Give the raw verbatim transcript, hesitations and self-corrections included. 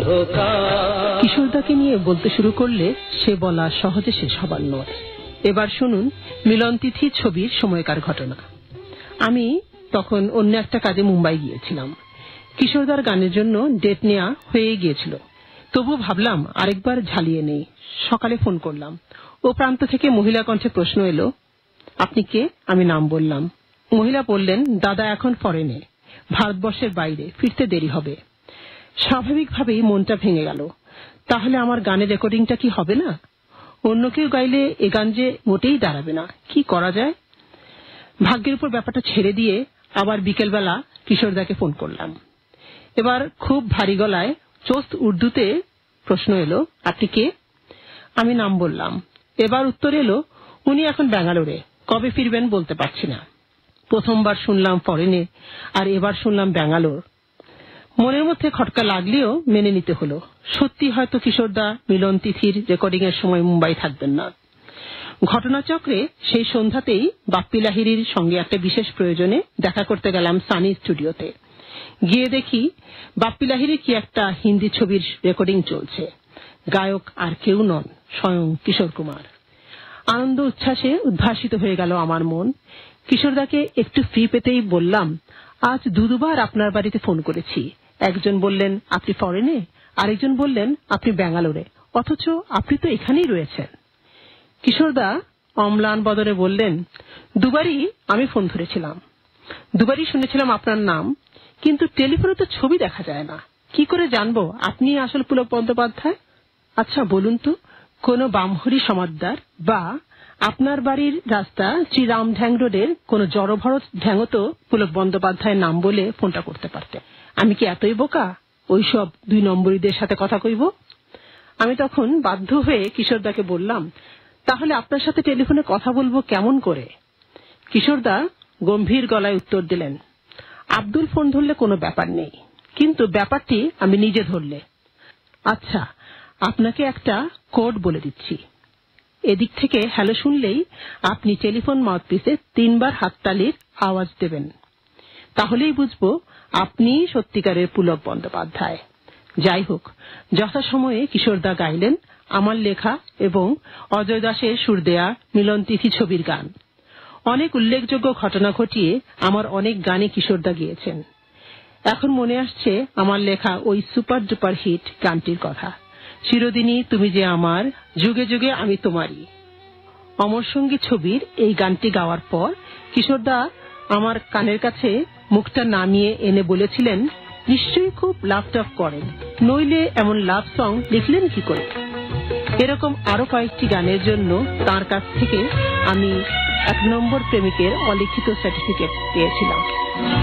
কিশোরদাকে নিয়ে বলতে শুরু করলে সে বলা সহজে শেষ হবার নয়। এবার শুনুন মিলন তিথি ছবির সময়কার ঘটনা। আমি তখন অন্য একটা কাজে মুম্বাই গিয়েছিলাম। কিশোরদার গানের জন্য ডেট নেওয়া হয়ে গিয়েছিল, তবু ভাবলাম আরেকবার ঝালিয়ে নেই। সকালে ফোন করলাম, ও প্রান্ত থেকে মহিলা কণ্ঠে প্রশ্ন এলো, আপনি কে? আমি নাম বললাম। মহিলা বললেন, দাদা এখন ফরেনে, ভারতবর্ষের বাইরে, ফিরতে দেরি হবে। স্বাভাবিকভাবেই মনটা ভেঙে গেল। তাহলে আমার গানের রেকর্ডিংটা কি হবে না? অন্য কেউ গাইলে এ গান যে মোটেই দাঁড়াবে না। কি করা যায়? ভাগ্যের উপর ব্যাপারটা ছেড়ে দিয়ে আবার বিকেলবেলা কিশোরদাকে ফোন করলাম। এবার খুব ভারী গলায় চোস্ত উর্দুতে প্রশ্ন এলো, আপনি কে? আমি নাম বললাম। এবার উত্তর এলো, উনি এখন ব্যাঙ্গালোরে, কবে ফিরবেন বলতে পারছি না। প্রথমবার শুনলাম ফরেনে, আর এবার শুনলাম ব্যাঙ্গালোর। মনের মধ্যে খটকা লাগলেও মেনে নিতে হলো। সত্যি হয়তো কিশোরদা মিলন তিথির রেকর্ডিং এর সময় মুম্বাই থাকবেন না। ঘটনাচক্রে সেই সন্ধ্যাতেই বাপ্পি লাহিড়ীর সঙ্গে একটা বিশেষ প্রয়োজনে দেখা করতে গেলাম সানি স্টুডিওতে। গিয়ে দেখি বাপ্পি লাহিড়ীর কি একটা হিন্দি ছবির রেকর্ডিং চলছে। গায়ক আর কেউ নন, স্বয়ং কিশোর কুমার। আনন্দ উচ্ছ্বাসে উদ্ভাসিত হয়ে গেল আমার মন। কিশোরদাকে একটু ফ্রি পেতেই বললাম, আজ দু দুবার আপনার বাড়িতে ফোন করেছি। একজন বললেন আপনি ফরেনে, আরেকজন বললেন আপনি ব্যাঙ্গালোরে, অথচ আপনি তো এখানেই রয়েছেন। কিশোরদা অম্লান বদনে বললেন, দুবারই আমি ফোন ধরেছিলাম, দুবারই শুনেছিলাম আপনার নাম, কিন্তু টেলিফোনে তো ছবি দেখা যায় না। কি করে জানবো আপনি আসল পুলক বন্দ্যোপাধ্যায়? আচ্ছা বলুন তো, কোন বামহরি সমাদদার বা আপনার বাড়ির রাস্তা শ্রীরাম ঢ্যাং রোডের কোন জড়ভরত ঢ্যাংও তো পুলক বন্দ্যোপাধ্যায়ের নাম বলে ফোনটা করতে পারতে। আমি কি এতই বোকা ওইসব দুই নম্বরীদের সাথে কথা কইব? আমি তখন বাধ্য হয়ে কিশোরদাকে বললাম, তাহলে আপনার সাথে টেলিফোনে কথা বলবো কেমন করে? কিশোরদা গম্ভীর গলায় উত্তর দিলেন, আব্দুল ফোন ধরলে কোনো ব্যাপার নেই, কিন্তু ব্যাপারটি আমি নিজে ধরলে। আচ্ছা, আপনাকে একটা কোড বলে দিচ্ছি। এদিক থেকে হ্যালো শুনলেই আপনি টেলিফোন মাউথপিসে তিনবার হাততালির আওয়াজ দেবেন। তাহলেই বুঝবো আপনি সত্যিকারের পুলক বন্দ্যোপাধ্যায়। যাই হোক, যথাসময়ে কিশোরদা গাইলেন আমার লেখা এবং অজয় দাসের সুর দেয়া মিলন তিথি ছবির গান। অনেক উল্লেখযোগ্য ঘটনা ঘটিয়ে আমার অনেক গানে কিশোরদা গিয়েছেন। এখন মনে আসছে আমার লেখা ওই সুপার ডুপার হিট গানটির কথা, চিরদিনই তুমি যে আমার, যুগে যুগে আমি তোমারই। অমর সঙ্গী ছবির এই গানটি গাওয়ার পর কিশোরদা আমার কানের কাছে মুখটা নামিয়ে এনে বলেছিলেন, নিশ্চয়ই খুব লাভ টাভ করেন, নইলে এমন লাভ সং লিখলেন কি করে? এরকম আরো কয়েকটি গানের জন্য তার কাছ থেকে আমি এক নম্বর প্রেমিকের অলিখিত সার্টিফিকেট পেয়েছিলাম।